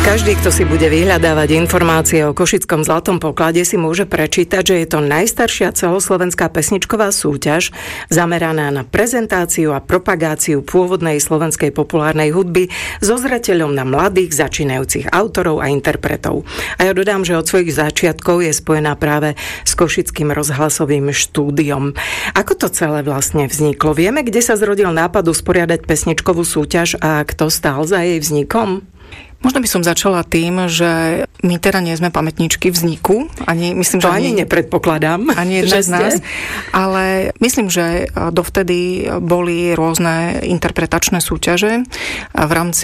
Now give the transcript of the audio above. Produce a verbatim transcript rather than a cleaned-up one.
Každý, kto si bude vyhľadávať informácie o košickom zlatom poklade, si môže prečítať, že je to najstaršia celoslovenská pesničková súťaž zameraná na prezentáciu a propagáciu pôvodnej slovenskej populárnej hudby so zreteľom na mladých začínajúcich autorov a interpretov. A ja dodám, že od svojich začiatkov je spojená práve s košickým rozhlasovým štúdiom. Ako to celé vlastne vzniklo? Vieme, kde sa zrodil nápad usporiadať pesničkovú súťaž a kto stál za jej vznikom? Možno by som začala tým, že my teda nie sme pamätníčky vzniku. Ani, myslím, to že ani, ani nepredpokladám. Ani jedna z nás. Ale myslím, že dovtedy boli rôzne interpretačné súťaže v rámci